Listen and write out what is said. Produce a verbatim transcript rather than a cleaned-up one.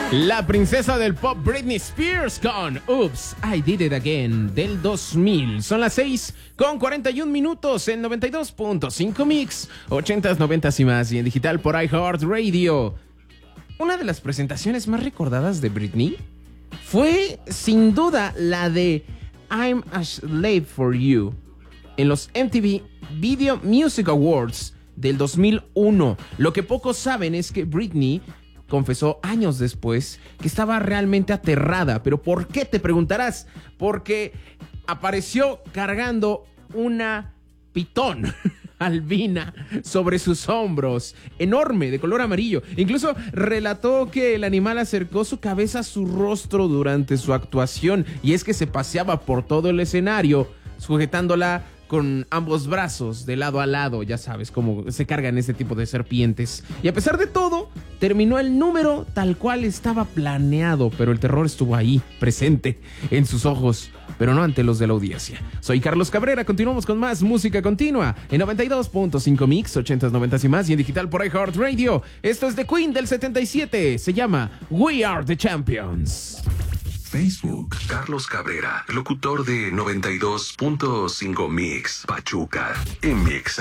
La princesa del pop Britney Spears con Oops, I Did It Again del dos mil. Son las seis con cuarenta y un minutos en noventa y dos punto cinco Mix, ochentas, noventas y más, y en digital por iHeartRadio. Una de las presentaciones más recordadas de Britney fue sin duda la de I'm a Slave for You en los M T V Video Music Awards del dos mil uno. Lo que pocos saben es que Britney confesó años después que estaba realmente aterrada. ¿Pero por qué? Te preguntarás. Porque apareció cargando una pitón albina sobre sus hombros, enorme, de color amarillo. Incluso relató que el animal acercó su cabeza a su rostro durante su actuación, y es que se paseaba por todo el escenario sujetándola con ambos brazos de lado a lado. Ya sabes cómo se cargan este tipo de serpientes. Y a pesar de todo, terminó el número tal cual estaba planeado, pero el terror estuvo ahí, presente, en sus ojos, pero no ante los de la audiencia. Soy Carlos Cabrera, continuamos con más música continua en noventa y dos punto cinco Mix, ochentas, noventas y más, y en digital por iHeartRadio. Esto es The Queen del setenta y siete, se llama We Are The Champions. Facebook, Carlos Cabrera, locutor de noventa y dos punto cinco Mix, Pachuca, en Mix.